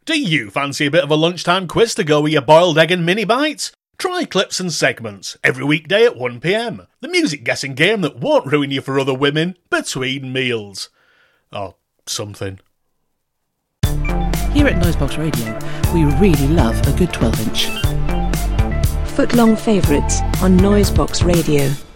Do you fancy a bit of a lunchtime quiz to go with your boiled egg and mini bites? Try Clips and Segments every weekday at 1 PM. The music guessing game that won't ruin you for other women between meals. Or something. Here at Noisebox Radio, we really love a good 12-inch. Footlong favourites on Noisebox Radio.